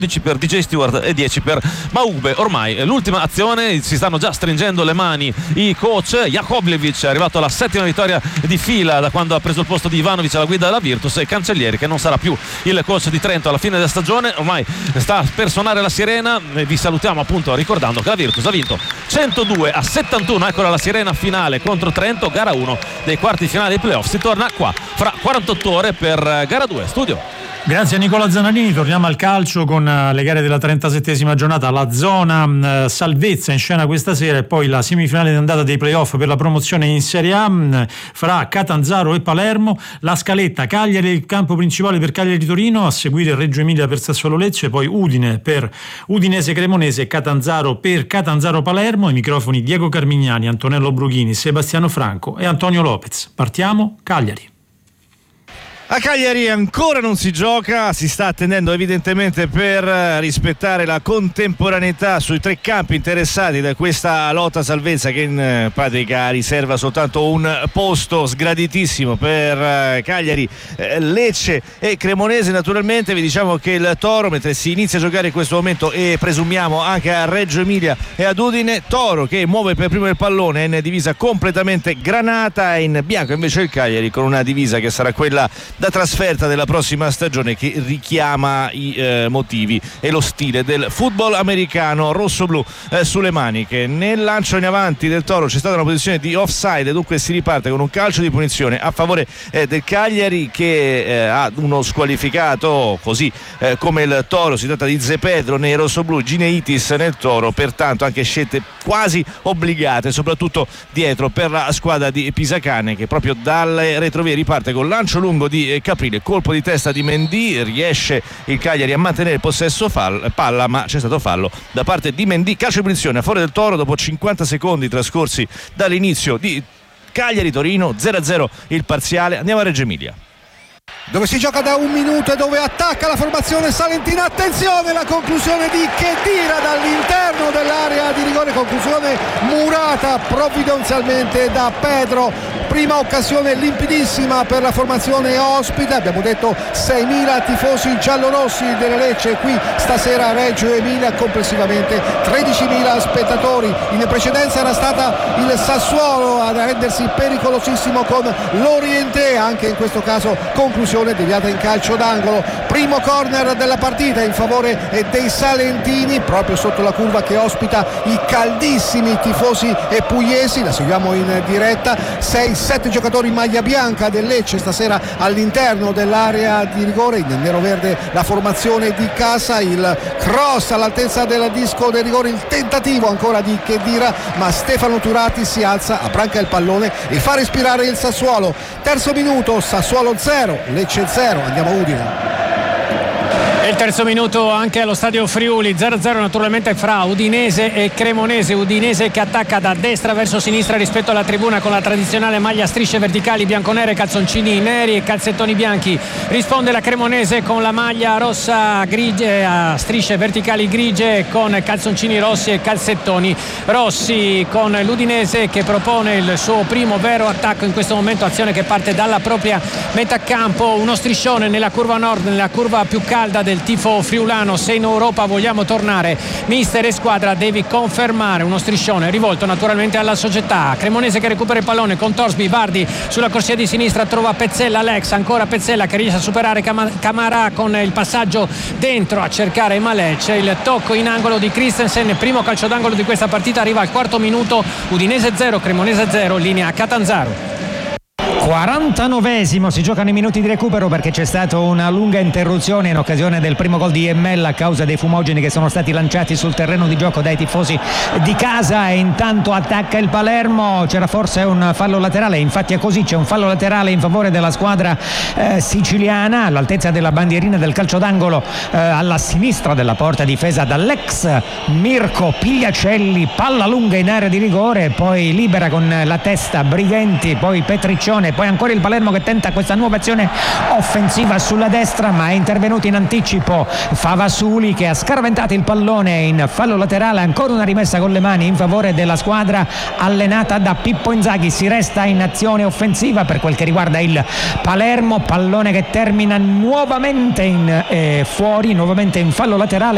per DJ Stewart e 10 per Maugbe. Ormai l'ultima azione, si stanno già stringendo le mani i coach. Jakovljevic è arrivato alla 7ª vittoria di fila da quando ha preso il posto di Ivanovic alla guida della Virtus, e Cancellieri, che non sarà più il coach di Trento alla fine della stagione, ormai sta per suonare la sirena. Vi salutiamo appunto ricordando che la Virtus ha vinto 102-71. Eccola la sirena finale contro Trento, gara 1 dei quarti finali dei playoff. Si torna qua fra 48 ore per gara 2. Studio. Grazie a Nicola Zananini. Torniamo al calcio con le gare della 37ª giornata. La zona salvezza in scena questa sera, e poi la semifinale d'andata dei playoff per la promozione in Serie A fra Catanzaro e Palermo. La scaletta: Cagliari il campo principale per Cagliari-Torino, a seguire Reggio Emilia per Sassuolo-Lecce, poi Udine per Udinese-Cremonese e Catanzaro per Catanzaro-Palermo. I microfoni Diego Carmignani, Antonello Brughini, Sebastiano Franco e Antonio Lopez. Partiamo. Cagliari. A Cagliari ancora non si gioca, si sta attendendo evidentemente per rispettare la contemporaneità sui 3 campi interessati da questa lotta salvezza, che in pratica riserva soltanto un posto sgraditissimo per Cagliari, Lecce e Cremonese. Naturalmente vi diciamo che il Toro, mentre si inizia a giocare in questo momento, e presumiamo anche a Reggio Emilia e ad Udine, Toro che muove per primo il pallone in divisa completamente granata, in bianco invece il Cagliari con una divisa che sarà quella da trasferta della prossima stagione, che richiama i motivi e lo stile del football americano rosso-blu sulle maniche. Nel lancio in avanti del Toro c'è stata una posizione di offside, dunque si riparte con un calcio di punizione a favore del Cagliari, che ha uno squalificato così come il Toro. Si tratta di Zepedro nei rosso-blu, Gineitis nel Toro, pertanto anche scelte quasi obbligate, soprattutto dietro per la squadra di Pisacane, che proprio dalle retrovie riparte con lancio lungo di Caprile, colpo di testa di Mendy, riesce il Cagliari a mantenere il possesso palla, ma c'è stato fallo da parte di Mendy. Calcio di punizione a favore del Toro dopo 50 secondi trascorsi dall'inizio di Cagliari-Torino. 0-0 il parziale. Andiamo a Reggio Emilia, dove si gioca da 1 minuto e dove attacca la formazione salentina. Attenzione, la conclusione di Khedira dall'interno dell'area di rigore, conclusione murata provvidenzialmente da Pedro. Prima occasione limpidissima per la formazione ospite. Abbiamo detto 6.000 tifosi giallorossi delle Lecce qui stasera a Reggio Emilia, complessivamente 13.000 spettatori. In precedenza era stata il Sassuolo a rendersi pericolosissimo con l'Oriente, anche in questo caso conclusione deviata in calcio d'angolo. Primo corner della partita in favore dei salentini, proprio sotto la curva che ospita i caldissimi tifosi pugliesi. La seguiamo in diretta. 6-7 giocatori in maglia bianca del Lecce stasera all'interno dell'area di rigore. In nero-verde la formazione di casa, il cross all'altezza del disco del rigore, il tentativo ancora di Khedira, ma Stefano Turati si alza, appranca il pallone e fa respirare il Sassuolo. Terzo minuto, Sassuolo 0, Lecce 0. Andiamo a Udine. Il terzo minuto anche allo stadio Friuli, 0-0 naturalmente fra Udinese e Cremonese. Udinese che attacca da destra verso sinistra rispetto alla tribuna con la tradizionale maglia a strisce verticali bianconere, calzoncini neri e calzettoni bianchi. Risponde la Cremonese con la maglia rossa grigie a strisce verticali grigie con calzoncini rossi e calzettoni rossi, con l'Udinese che propone il suo primo vero attacco in questo momento, azione che parte dalla propria metà campo. Uno striscione nella curva nord, nella curva più calda del tifo friulano. Se in Europa vogliamo tornare, mister e squadra, devi confermare. Uno striscione rivolto naturalmente alla società. Cremonese che recupera il pallone con Torsby, Vardi sulla corsia di sinistra, trova Pezzella, Alex, ancora Pezzella che riesce a superare Camara con il passaggio dentro a cercare Malec. Il tocco in angolo di Christensen, primo calcio d'angolo di questa partita, arriva al quarto minuto. Udinese 0, Cremonese 0, linea Catanzaro. 49esimo, si giocano i minuti di recupero perché c'è stata una lunga interruzione in occasione del primo gol di Emmel a causa dei fumogeni che sono stati lanciati sul terreno di gioco dai tifosi di casa. E intanto attacca il Palermo. C'era forse un fallo laterale, infatti è così, c'è un fallo laterale in favore della squadra siciliana all'altezza della bandierina del calcio d'angolo, alla sinistra della porta, difesa dall'ex Mirko Pigliacelli. Palla lunga in area di rigore, poi libera con la testa Brighenti, poi Petriccione, poi ancora il Palermo che tenta questa nuova azione offensiva sulla destra, ma è intervenuto in anticipo Favasuli che ha scaraventato il pallone in fallo laterale. Ancora una rimessa con le mani in favore della squadra allenata da Pippo Inzaghi. Si resta in azione offensiva per quel che riguarda il Palermo, pallone che termina nuovamente fuori, nuovamente in fallo laterale.